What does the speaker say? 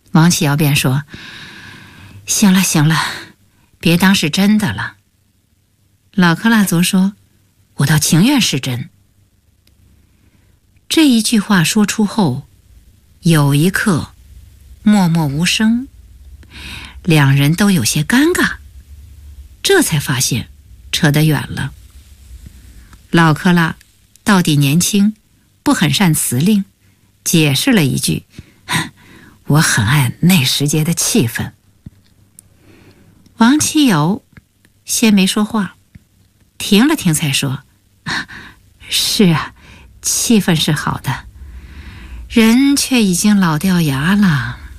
王启尧便说：“行了行了，别当是真的了。”老克拉佐说：“我倒情愿是真。”这一句话说出后，有一刻默默无声，两人都有些尴尬，这才发现扯得远了。老克拉到底年轻，不很善辞令，解释了一句：“我很爱那时节的气氛。”王启尧先没说话，停了停才说：“是啊，气氛是好的，人却已经老掉牙了。”